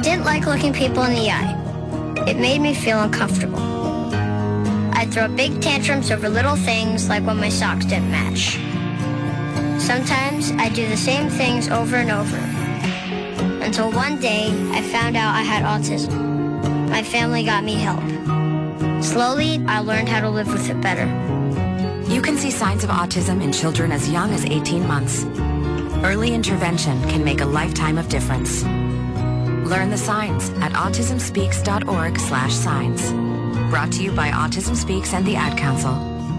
didn't like looking people in the eye. It made me feel uncomfortable. I'd throw big tantrums over little things like when my socks didn't match. Sometimes I'd do the same things over and over. Until one day, I found out I had autism. My family got me help. Slowly, I learned how to live with it better. You can see signs of autism in children as young as 18 months. Early intervention can make a lifetime of difference. Learn the signs at autismspeaks.org/signs. Brought to you by Autism Speaks and the Ad Council.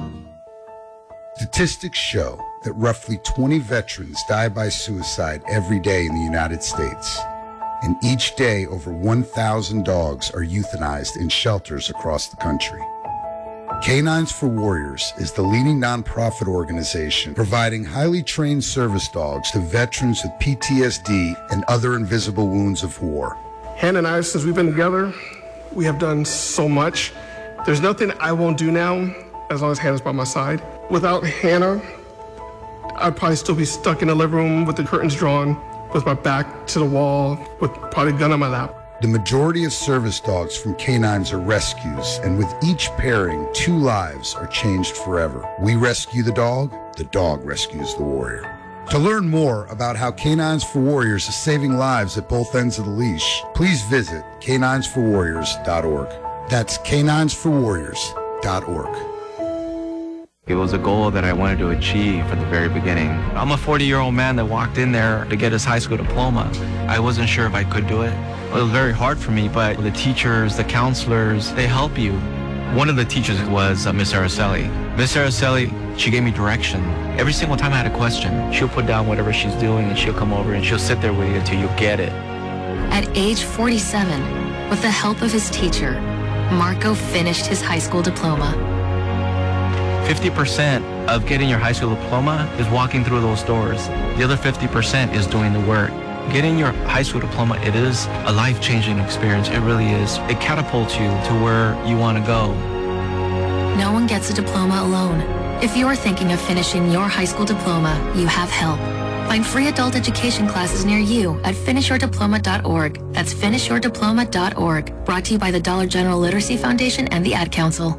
Statistics show that roughly 20 veterans die by suicide every day in the United States. And each day, over 1,000 dogs are euthanized in shelters across the country. Canines for Warriors is the leading nonprofit organization providing highly trained service dogs to veterans with PTSD and other invisible wounds of war. Hannah and I, since we've been together, we have done so much. There's nothing I won't do now as long as Hannah's by my side. Without Hannah, I'd probably still be stuck in the living room with the curtains drawn, with my back to the wall, with probably a gun on my lap. The majority of service dogs from canines are rescues, and with each pairing, 2 lives are changed forever. We rescue the dog rescues the warrior. To learn more about how Canines for Warriors is saving lives at both ends of the leash, please visit caninesforwarriors.org. That's caninesforwarriors.org. It was a goal that I wanted to achieve from the very beginning. I'm a 40-year-old man that walked in there to get his high school diploma. I wasn't sure if I could do it. It was very hard for me, but the teachers, the counselors, they help you. One of the teachers was Miss Araceli. Miss Araceli, she gave me direction. Every single time I had a question, she'll put down whatever she's doing and she'll come over and she'll sit there with you until you get it. At age 47, with the help of his teacher, Marco finished his high school diploma. 50% of getting your high school diploma is walking through those doors. The other 50% is doing the work. Getting your high school diploma, it is a life-changing experience. It really is. It catapults you to where you want to go. No one gets a diploma alone. If you're thinking of finishing your high school diploma, you have help. Find free adult education classes near you at finishyourdiploma.org. That's finishyourdiploma.org. Brought to you by the Dollar General Literacy Foundation and the Ad Council.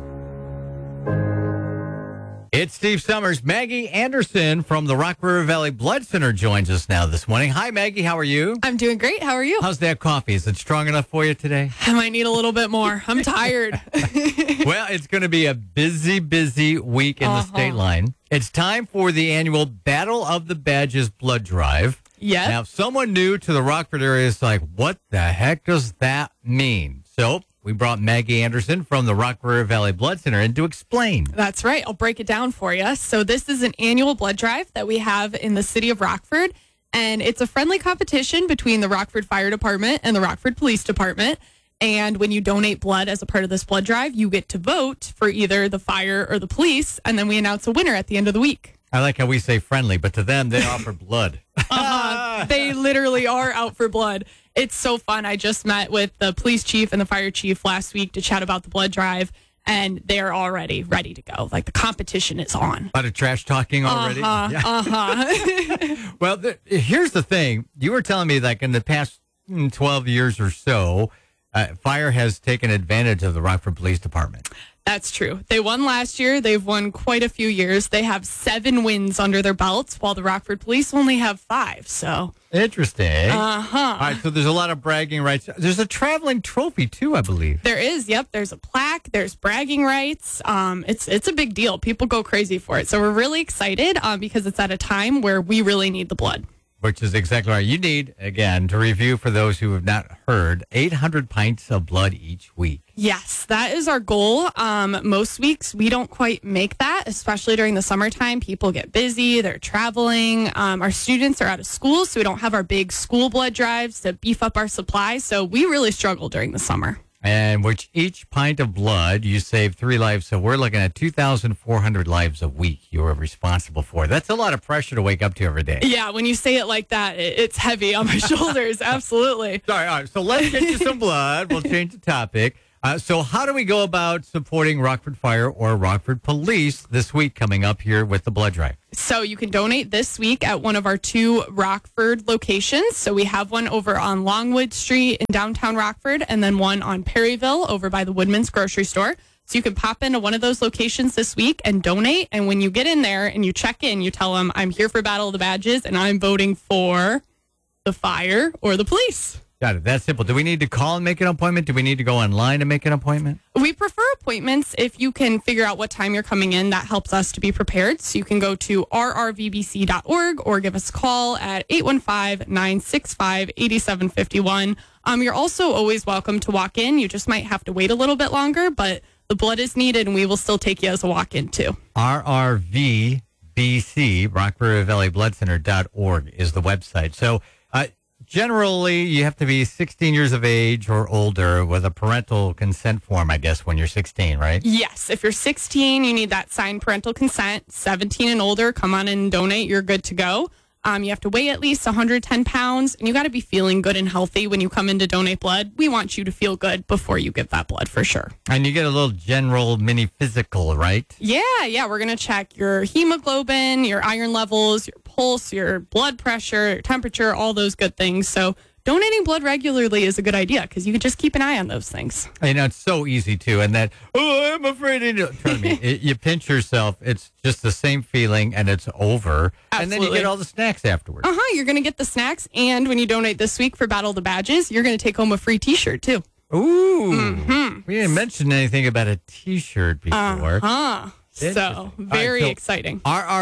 It's Steve Summers. Maggie Anderson from the Rock River Valley Blood Center joins us now this morning. Hi, Maggie. How are you? I'm doing great. How are you? How's that coffee? Is it strong enough for you today? I might need a little bit more. I'm tired. Well, it's going to be a busy week in the state line. It's time for the annual Battle of the Badges blood drive. Yeah. Now, if someone new to the Rockford area is like, what the heck does that mean? So we brought Maggie Anderson from the Rock River Valley Blood Center in to explain. That's right. I'll break it down for you. So this is an annual blood drive that we have in the city of Rockford, and it's a friendly competition between the Rockford Fire Department and the Rockford Police Department. And when you donate blood as a part of this blood drive, you get to vote for either the fire or the police, and then we announce a winner at the end of the week. I like how we say friendly, but to them, they offer blood. They literally are out for blood. It's so fun. I just met with the police chief and the fire chief last week to chat about the blood drive, and they're already ready to go. Like, the competition is on. A lot of trash talking already. Well, here's the thing. You were telling me, like, in the past 12 years or so, fire has taken advantage of the Rockford Police Department. That's true. They won last year. They've won quite a few years. They have 7 wins under their belts, while the Rockford Police only have 5. So interesting. All right, so there's a lot of bragging rights. There's a traveling trophy too, I believe. There is. Yep. There's a plaque. There's bragging rights. It's a big deal. People go crazy for it. So we're really excited because it's at a time where we really need the blood. Which is exactly right. You need, again, to review for those who have not heard, 800 pints of blood each week. Yes, that is our goal. Most weeks we don't quite make that, especially during the summertime. People get busy. They're traveling. Our students are out of school, so we don't have our big school blood drives to beef up our supply. So we really struggle during the summer. And which each pint of blood, you save 3 lives. So we're looking at 2,400 lives a week you are responsible for. That's a lot of pressure to wake up to every day. Yeah, when you say it like that, it's heavy on my shoulders. Absolutely. All right. So let's get you some blood. We'll change the topic. So how do we go about supporting Rockford Fire or Rockford Police this week coming up here with the blood drive? So you can donate this week at one of our 2 Rockford locations. So we have one over on Longwood Street in downtown Rockford, and then one on Perryville over by the Woodman's grocery store. So you can pop into one of those locations this week and donate. And when you get in there and you check in, you tell them, I'm here for Battle of the Badges and I'm voting for the fire or the police. Got it. That's simple. Do we need to call and make an appointment? Do we need to go online to make an appointment? We prefer appointments if you can figure out what time you're coming in. That helps us to be prepared. So you can go to rrvbc.org or give us a call at 815-965-8751. You're also always welcome to walk in. You just might have to wait a little bit longer, but the blood is needed and we will still take you as a walk-in too. RRVBC, Rockford River Valley Blood Center.org is the website. So, generally, you have to be 16 years of age or older with a parental consent form, I guess, when you're 16, right? Yes. If you're 16, you need that signed parental consent. 17 and older, come on in and donate. You're good to go. You have to weigh at least 110 pounds, and you got to be feeling good and healthy when you come in to donate blood. We want you to feel good before you give that blood for sure. And you get a little general mini physical, right? Yeah. We're going to check your hemoglobin, your iron levels, your pulse, your blood pressure, your temperature, all those good things. So donating blood regularly is a good idea because you can just keep an eye on those things. It's so easy, too. And that, I'm afraid to... Trust me, you pinch yourself, it's just the same feeling, and it's over. Absolutely. And then you get all the snacks afterwards. You're going to get the snacks, and when you donate this week for Battle of the Badges, you're going to take home a free T-shirt, too. Ooh. Mm-hmm. We didn't mention anything about a T-shirt before. So, very exciting.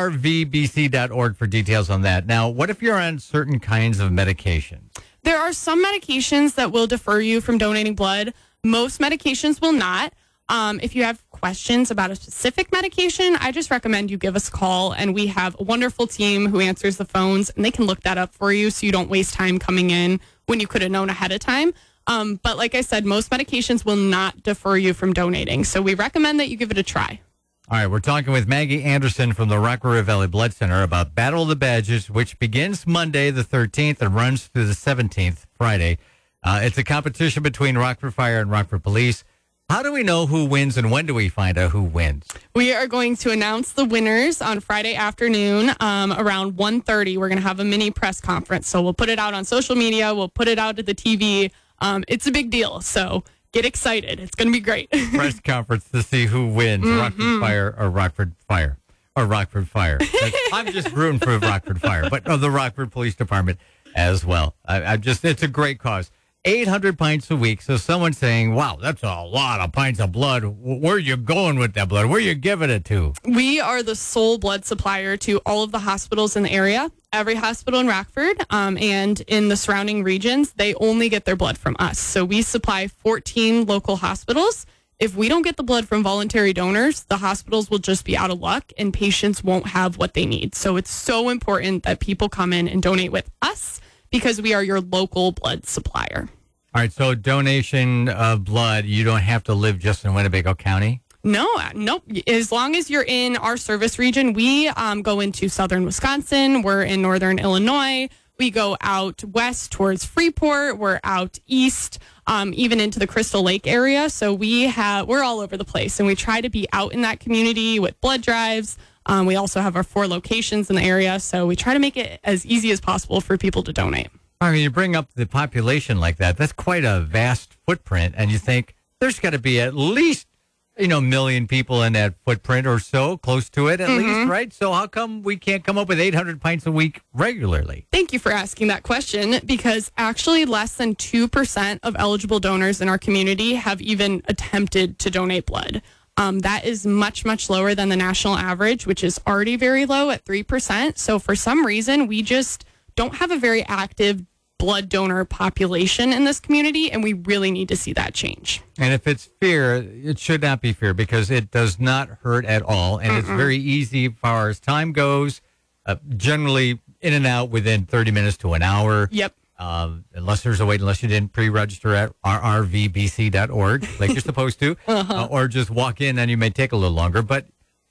rrvbc.org for details on that. Now, what if you're on certain kinds of medications? There are some medications that will defer you from donating blood. Most medications will not. If you have questions about a specific medication, I just recommend you give us a call, and we have a wonderful team who answers the phones, and they can look that up for you so you don't waste time coming in when you could have known ahead of time. But like I said, most medications will not defer you from donating, so we recommend that you give it a try. All right, we're talking with Maggie Anderson from the Rockford River Valley Blood Center about Battle of the Badges, which begins Monday the 13th and runs through the 17th, Friday. It's a competition between Rockford Fire and Rockford Police. How do we know who wins, and when do we find out who wins? We are going to announce the winners on Friday afternoon around 1:30. We're going to have a mini press conference, so we'll put it out on social media. We'll put it out at the TV. It's a big deal, so get excited. It's going to be great. Press conference to see who wins, Rockford Fire or Rockford Fire. Or Rockford Fire. I'm just rooting for Rockford Fire, but the Rockford Police Department as well. It's a great cause. 800 pints a week. So someone's saying, wow, that's a lot of pints of blood. Where are you going with that blood? Where are you giving it to? We are the sole blood supplier to all of the hospitals in the area. Every hospital in Rockford and in the surrounding regions, they only get their blood from us. So we supply 14 local hospitals. If we don't get the blood from voluntary donors, the hospitals will just be out of luck and patients won't have what they need. So it's so important that people come in and donate with us because we are your local blood supplier. All right, so donation of blood, you don't have to live just in Winnebago County? Nope. As long as you're in our service region, we go into southern Wisconsin. We're in northern Illinois. We go out west towards Freeport. We're out east, even into the Crystal Lake area. So we're all over the place, and we try to be out in that community with blood drives. We also have our 4 locations in the area, so we try to make it as easy as possible for people to donate. I mean, you bring up the population like that. That's quite a vast footprint, and you think there's got to be at least, a million people in that footprint or so, close to it at least, right? So how come we can't come up with 800 pints a week regularly? Thank you for asking that question, because actually less than 2% of eligible donors in our community have even attempted to donate blood. That is much, much lower than the national average, which is already very low at 3%. So for some reason, we just don't have a very active blood donor population in this community, and we really need to see that change. And if it's fear, it should not be fear, because it does not hurt at all, and it's very easy as far as time goes, generally in and out within 30 minutes to an hour. Yep. Unless there's a wait, unless you didn't pre-register at rrvbc.org like you're supposed to, or just walk in and you may take a little longer. But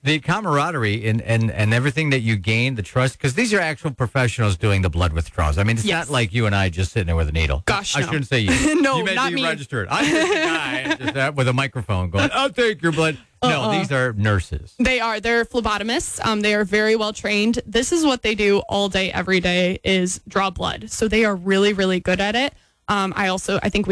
the camaraderie and everything that you gain, the trust, because these are actual professionals doing the blood withdrawals. I mean, it's not like you and I just sitting there with a needle. Gosh, I no. shouldn't say you. No, you may not be me. registered. I'm just a guy just with a microphone going, I'll take your blood. No, these are nurses. They are. They're phlebotomists. They are very well trained. This is what they do all day, every day, is draw blood. So they are really, really good at it. I think we